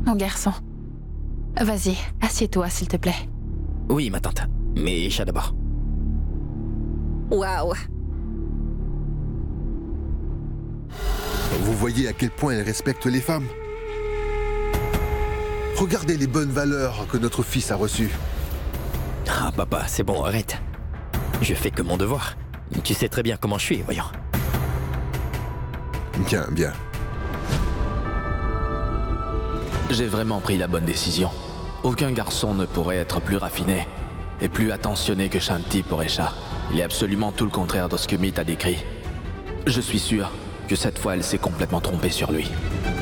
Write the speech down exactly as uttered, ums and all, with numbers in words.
mon garçon. Vas-y, assieds-toi, s'il te plaît. Oui, ma tante. Mais Isha d'abord. Waouh. Vous voyez à quel point elle respecte les femmes? Regardez les bonnes valeurs que notre fils a reçues. Ah, papa, c'est bon, arrête. Je fais que mon devoir. Tu sais très bien comment je suis, voyons. Bien, bien. J'ai vraiment pris la bonne décision. Aucun garçon ne pourrait être plus raffiné et plus attentionné que Shanti pour Esha. Il est absolument tout le contraire de ce que Meet a décrit. Je suis sûr que cette fois elle s'est complètement trompée sur lui.